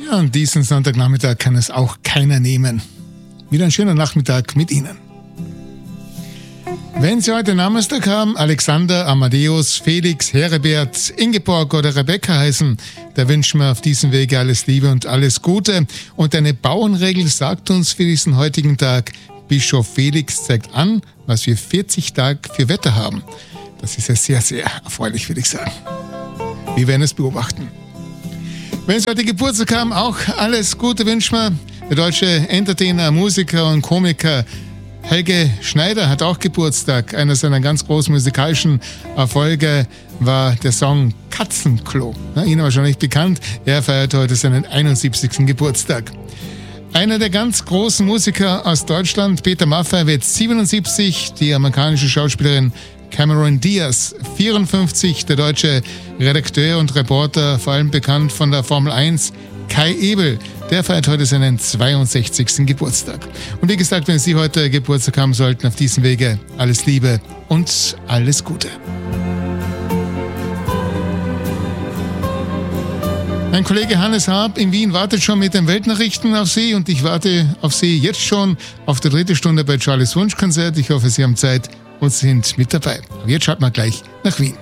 Ja, und diesen Sonntagnachmittag kann es auch keiner nehmen. Wieder ein schöner Nachmittag mit Ihnen. Wenn Sie heute Namenstag haben, Alexander, Amadeus, Felix, Heribert, Ingeborg oder Rebecca heißen, da wünschen wir auf diesem Wege alles Liebe und alles Gute. Und eine Bauernregel sagt uns für diesen heutigen Tag, Bischof Felix zeigt an, was wir 40 Tage für Wetter haben. Das ist ja sehr, sehr erfreulich, würde ich sagen. Wir werden es beobachten. Wenn Sie heute Geburtstag haben, auch alles Gute wünschen wir. Der deutsche Entertainer, Musiker und Komiker Helge Schneider hat auch Geburtstag. Einer seiner ganz großen musikalischen Erfolge war der Song Katzenklo. Ihnen wahrscheinlich bekannt. Er feiert heute seinen 71. Geburtstag. Einer der ganz großen Musiker aus Deutschland, Peter Maffay, wird 77. Die amerikanische Schauspielerin Cameron Diaz, 54. Der deutsche Redakteur und Reporter, vor allem bekannt von der Formel 1, Kai Ebel, der feiert heute seinen 62. Geburtstag. Und wie gesagt, wenn Sie heute Geburtstag haben sollten, auf diesem Wege alles Liebe und alles Gute. Mein Kollege Hannes Haab in Wien wartet schon mit den Weltnachrichten auf Sie und ich warte auf Sie jetzt schon auf die 3. Stunde bei Charlies Wunschkonzert. Ich hoffe, Sie haben Zeit und sind mit dabei. Aber jetzt schaut mal gleich nach Wien.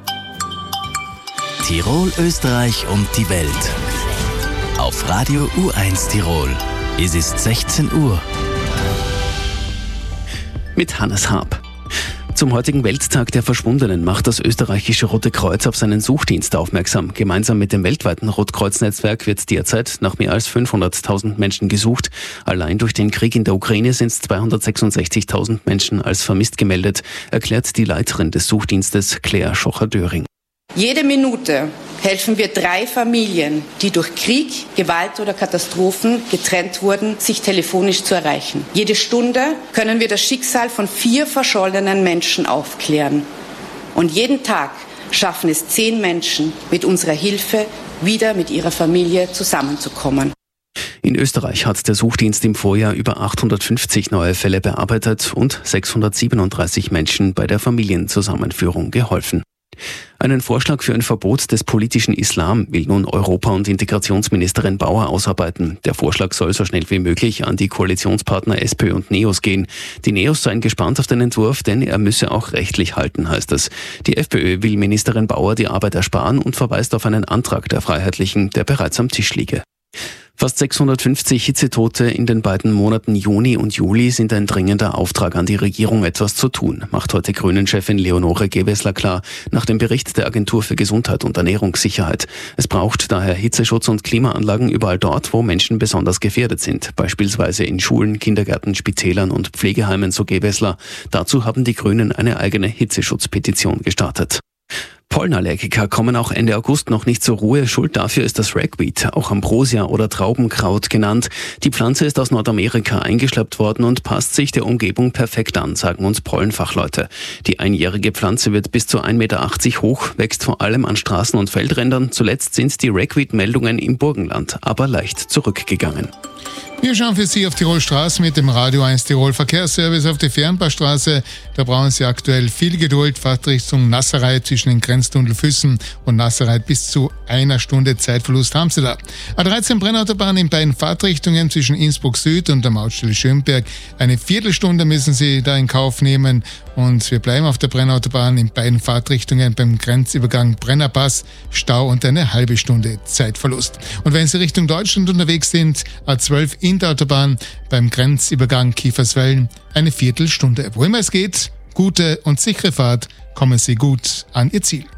Tirol, Österreich und die Welt. Auf Radio U1 Tirol. Es ist 16 Uhr. Mit Hannes Haab. Zum heutigen Welttag der Verschwundenen macht das österreichische Rote Kreuz auf seinen Suchdienst aufmerksam. Gemeinsam mit dem weltweiten Rotkreuz-Netzwerk wird derzeit nach mehr als 500.000 Menschen gesucht. Allein durch den Krieg in der Ukraine sind 266.000 Menschen als vermisst gemeldet, erklärt die Leiterin des Suchdienstes Claire Schocher-Döring. Jede Minute helfen wir 3 Familien, die durch Krieg, Gewalt oder Katastrophen getrennt wurden, sich telefonisch zu erreichen. Jede Stunde können wir das Schicksal von 4 verschollenen Menschen aufklären. Und jeden Tag schaffen es 10 Menschen, mit unserer Hilfe wieder mit ihrer Familie zusammenzukommen. In Österreich hat der Suchdienst im Vorjahr über 850 neue Fälle bearbeitet und 637 Menschen bei der Familienzusammenführung geholfen. Einen Vorschlag für ein Verbot des politischen Islam will nun Europa- und Integrationsministerin Bauer ausarbeiten. Der Vorschlag soll so schnell wie möglich an die Koalitionspartner SPÖ und NEOS gehen. Die NEOS seien gespannt auf den Entwurf, denn er müsse auch rechtlich halten, heißt es. Die FPÖ will Ministerin Bauer die Arbeit ersparen und verweist auf einen Antrag der Freiheitlichen, der bereits am Tisch liege. Fast 650 Hitzetote in den beiden Monaten Juni und Juli sind ein dringender Auftrag an die Regierung, etwas zu tun, macht heute Grünen-Chefin Leonore Gewessler klar, nach dem Bericht der Agentur für Gesundheit und Ernährungssicherheit. Es braucht daher Hitzeschutz- und Klimaanlagen überall dort, wo Menschen besonders gefährdet sind, beispielsweise in Schulen, Kindergärten, Spitälern und Pflegeheimen, so Gewessler. Dazu haben die Grünen eine eigene Hitzeschutzpetition gestartet. Pollenallergiker kommen auch Ende August noch nicht zur Ruhe. Schuld dafür ist das Ragweed, auch Ambrosia oder Traubenkraut genannt. Die Pflanze ist aus Nordamerika eingeschleppt worden und passt sich der Umgebung perfekt an, sagen uns Pollenfachleute. Die einjährige Pflanze wird bis zu 1,80 Meter hoch, wächst vor allem an Straßen und Feldrändern. Zuletzt sind die Ragweed-Meldungen im Burgenland aber leicht zurückgegangen. Wir schauen für Sie auf Tirol Straße mit dem Radio 1 Tirol Verkehrsservice auf die Fernbahnstraße. Da brauchen Sie aktuell viel Geduld. Fahrtrichtung Nassereit zwischen den Grenztunnel Füssen und Nassereit bis zu 1 Stunde Zeitverlust haben Sie da. A13 Brennautobahn in beiden Fahrtrichtungen zwischen Innsbruck Süd und der Mautstelle Schönberg. Eine Viertelstunde müssen Sie da in Kauf nehmen. Und wir bleiben auf der Brennautobahn in beiden Fahrtrichtungen beim Grenzübergang Brennerpass. Stau und eine halbe Stunde Zeitverlust. Und wenn Sie Richtung Deutschland unterwegs sind, A12 in der Autobahn beim Grenzübergang Kieferswellen eine Viertelstunde. Wo immer es geht, gute und sichere Fahrt, kommen Sie gut an Ihr Ziel.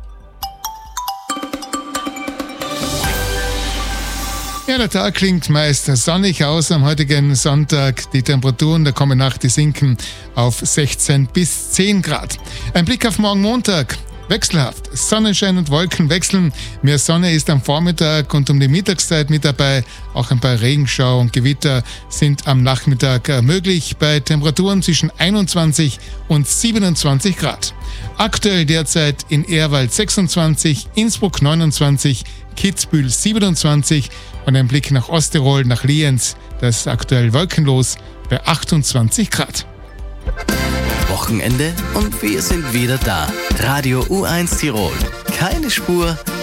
Ja, der Tag klingt meist sonnig aus am heutigen Sonntag. Die Temperaturen der kommenden Nacht, die sinken auf 16 bis 10 Grad. Ein Blick auf morgen Montag. Wechselhaft. Sonnenschein und Wolken wechseln. Mehr Sonne ist am Vormittag und um die Mittagszeit mit dabei. Auch ein paar Regenschauer und Gewitter sind am Nachmittag möglich bei Temperaturen zwischen 21 und 27 Grad. Aktuell derzeit in Ehrwald 26, Innsbruck 29, Kitzbühel 27 und ein Blick nach Osttirol, nach Lienz. Das ist aktuell wolkenlos bei 28 Grad. Wochenende und wir sind wieder da. Radio U1 Tirol. Keine Spur,